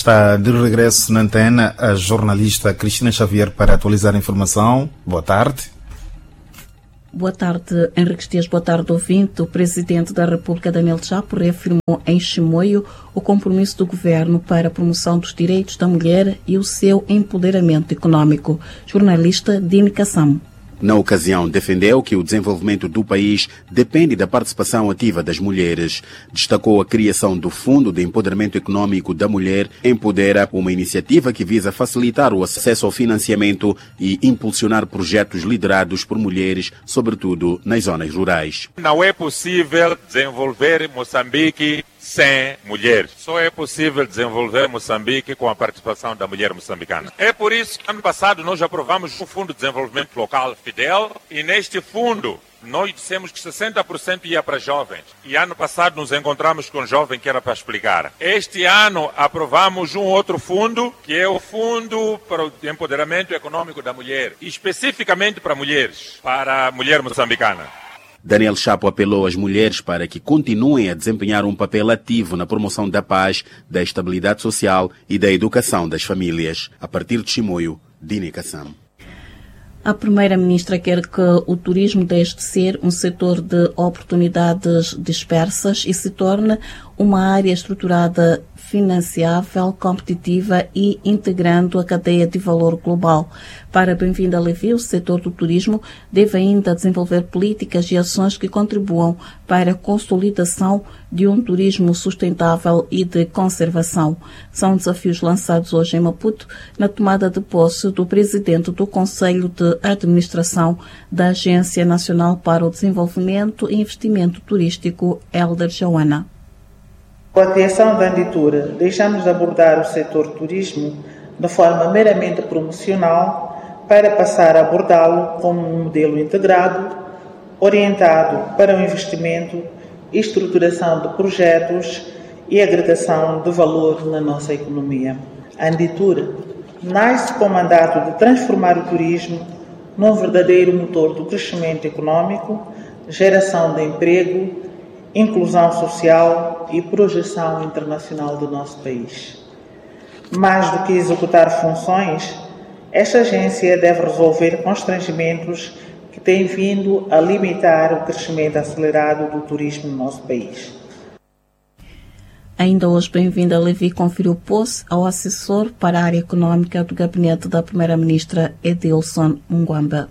Está de regresso na antena a jornalista Cristina Xavier para atualizar a informação. Boa tarde. Boa tarde, Henrique Dias. Boa tarde, ouvinte. O Presidente da República, Daniel Chapo, reafirmou em Chimoio o compromisso do Governo para a promoção dos direitos da mulher e o seu empoderamento econômico. Jornalista Dini Kassam. Na ocasião, defendeu que o desenvolvimento do país depende da participação ativa das mulheres. Destacou a criação do Fundo de Empoderamento Econômico da Mulher Empodera, uma iniciativa que visa facilitar o acesso ao financiamento e impulsionar projetos liderados por mulheres, sobretudo nas zonas rurais. Não é possível desenvolver Moçambique sem mulheres. Só é possível desenvolver Moçambique com a participação da mulher moçambicana. É por isso que ano passado nós aprovamos o Fundo de Desenvolvimento Local Fidel e neste fundo nós dissemos que 60% ia para jovens. E ano passado nos encontramos com um jovem que era para explicar. Este ano aprovamos um outro fundo, que é o Fundo para o Empoderamento Econômico da Mulher, especificamente para mulheres, para a mulher moçambicana. Daniel Chapo apelou às mulheres para que continuem a desempenhar um papel ativo na promoção da paz, da estabilidade social e da educação das famílias. A partir de Chimoio, Dini Kassam. A Primeira-Ministra quer que o turismo deixe de ser um setor de oportunidades dispersas e se torne uma área estruturada, financiável, competitiva e integrando a cadeia de valor global. Para Bem-vinda Levi, o setor do turismo deve ainda desenvolver políticas e ações que contribuam para a consolidação de um turismo sustentável e de conservação. São desafios lançados hoje em Maputo na tomada de posse do presidente do Conselho de Administração da Agência Nacional para o Desenvolvimento e Investimento Turístico, Helder Joana. Com a criação da Anditura, deixamos de abordar o setor turismo de forma meramente promocional para passar a abordá-lo como um modelo integrado, orientado para o investimento, estruturação de projetos e agregação de valor na nossa economia. A Anditura nasce com o mandato de transformar o turismo num verdadeiro motor do crescimento econômico, geração de emprego, inclusão social e projeção internacional do nosso país. Mais do que executar funções, esta agência deve resolver constrangimentos que têm vindo a limitar o crescimento acelerado do turismo no nosso país. Ainda hoje, Bem-vinda Levi conferiu posse ao assessor para a área econômica do gabinete da Primeira-Ministra Edilson Mungwamba.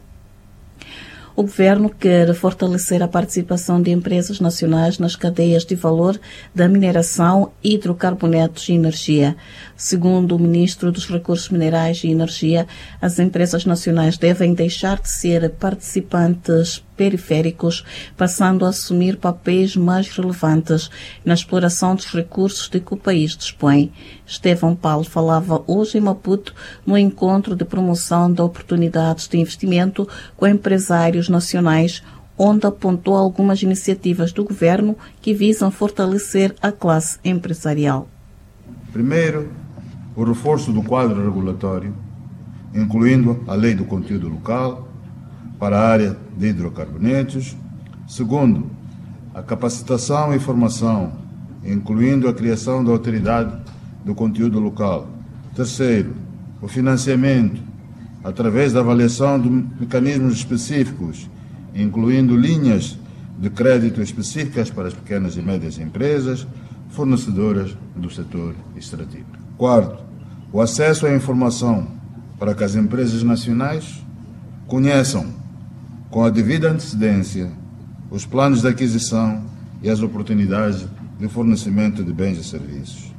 O Governo quer fortalecer a participação de empresas nacionais nas cadeias de valor da mineração, hidrocarbonetos e energia. Segundo o Ministro dos Recursos Minerais e Energia, as empresas nacionais devem deixar de ser participantes periféricos, passando a assumir papéis mais relevantes na exploração dos recursos de que o país dispõe. Estevão Paulo falava hoje em Maputo no encontro de promoção de oportunidades de investimento com empresários nacionais, onde apontou algumas iniciativas do Governo que visam fortalecer a classe empresarial. Primeiro, o reforço do quadro regulatório, incluindo a lei do conteúdo local para a área de hidrocarbonetos. Segundo, a capacitação e formação, incluindo a criação da autoridade do conteúdo local. Terceiro, o financiamento, através da avaliação de mecanismos específicos, incluindo linhas de crédito específicas para as pequenas e médias empresas, fornecedoras do setor extrativo. Quarto, o acesso à informação para que as empresas nacionais conheçam com a devida antecedência os planos de aquisição e as oportunidades de fornecimento de bens e serviços.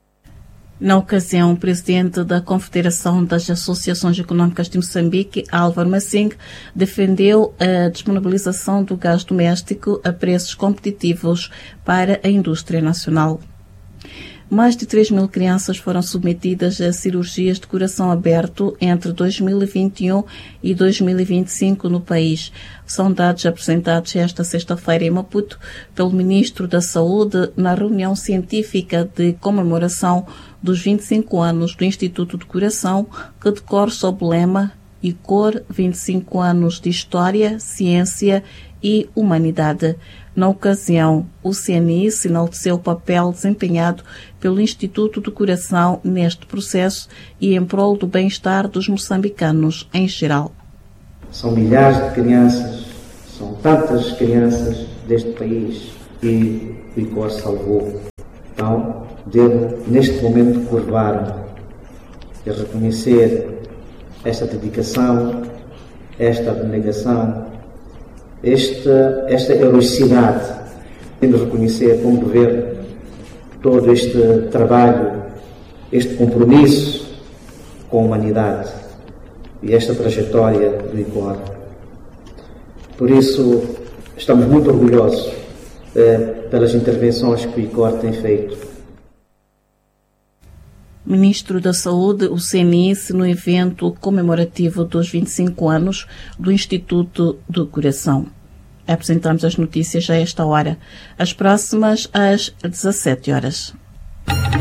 Na ocasião, o presidente da Confederação das Associações Econômicas de Moçambique, Álvaro Massing, defendeu a disponibilização do gás doméstico a preços competitivos para a indústria nacional. Mais de 3.000 crianças foram submetidas a cirurgias de coração aberto entre 2021 e 2025 no país. São dados apresentados esta sexta-feira em Maputo pelo Ministro da Saúde na reunião científica de comemoração dos 25 anos do Instituto do Coração, que decorre sob o lema ICOR 25 anos de História, Ciência e Humanidade. Na ocasião, o CNI enalteceu o papel desempenhado pelo Instituto do Coração neste processo e em prol do bem-estar dos moçambicanos em geral. São milhares de crianças, são tantas crianças deste país que o ICOR salvou. Então, devo neste momento curvar-me e reconhecer esta dedicação, esta abnegação, esta heroicidade, tendo de reconhecer como governo todo este trabalho, este compromisso com a humanidade e esta trajetória do ICOR. Por isso, estamos muito orgulhosos pelas intervenções que o ICOR tem feito. Ministro da Saúde, o CNI, no evento comemorativo dos 25 anos do Instituto do Coração. Apresentamos as notícias a esta hora. As próximas às 17 horas.